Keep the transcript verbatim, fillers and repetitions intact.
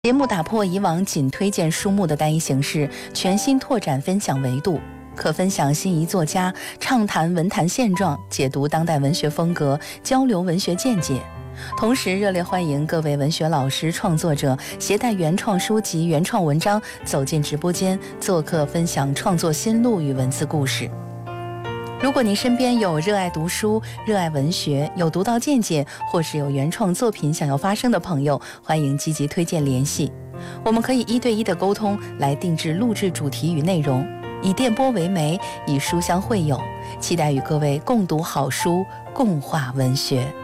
节目打破以往仅推荐书目的单一形式，全新拓展分享维度，可分享心仪作家，畅谈文坛现状，解读当代文学风格，交流文学见解。同时热烈欢迎各位文学老师、创作者携带原创书籍、原创文章走进直播间，做客分享创作心路与文字故事。如果您身边有热爱读书、热爱文学、有独到见解，或是有原创作品想要发声的朋友，欢迎积极推荐联系。我们可以一对一的沟通，来定制录制主题与内容，以电波为媒，以书相会友，期待与各位共读好书，共话文学。